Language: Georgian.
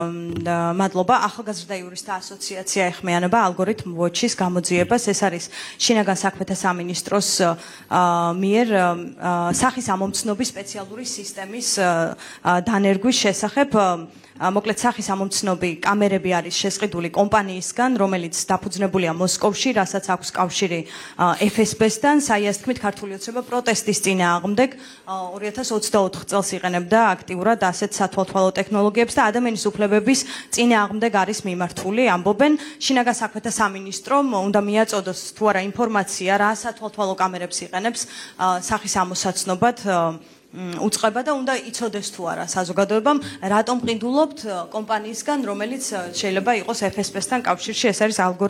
მადლობა. ახალგაზრდა იურისტთა ასოციაცია ეხმიანება ალგორითმ ვოჩის გამოძიებას. ეს არის შინაგან საქმეთა სამინისტროს მიერ სახის ამომცნობის სპეციალური სისტემის დანერგვის შესახებ. მოკლედ სახის ამომცნობი კამერები არის შესყიდული კომპანიისგან, რომელიც დაფუძნებულია მოსკოვში, რასაც აქვს კავშირი FSB-სთან. საიას თქმით, ქართული ოცნება პროტესტის წინააღმდეგ 2024 წელს იყენებდა აქტიურად ასეთ სათვალთვალო ტექნოლოგიებს და ადამიანის უფლებების წინააღმდეგ არის მიმართული, ამბობენ. შინაგან საქმეთა სამინისტრომ უნდა მიაწოდოს თუ არა ინფორმაცია, რა სათვალთვალო კამერებს იყენებს სახის ამოსაცნობად უწყება და უნდა იცოდეს თუ არა საზოგადოებამ, რატომ ყიდულობთ კომპანიისგან, რომელიც შეიძლება იყოს FSB-სთან კავშირში. ეს არის ალგორითმი